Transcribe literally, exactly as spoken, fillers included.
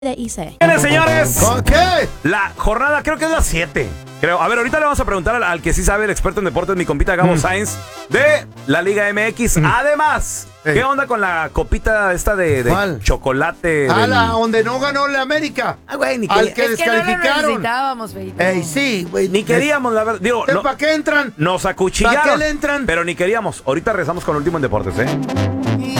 Hice. Bien, señores. ¿Con qué? La jornada creo que es la siete. Creo. A ver, ahorita le vamos a preguntar al, al que sí sabe, el experto en deportes, mi compita Gabo Mm. Sainz, de la Liga M X. Mm. Además, Ey. ¿qué onda con la copita esta de, de ¿Cuál? chocolate? A del- la donde no ganó la América. Ah, güey, ni, Al quería- que Es que no lo descalificaron. necesitábamos, Feito. Ey, sí, güey. ni queríamos, la verdad. Digo, no, ¿Para qué entran? nos ¿Para acuchillaron. qué le entran? Pero ni queríamos. Ahorita regresamos con el último en deportes, ¿eh?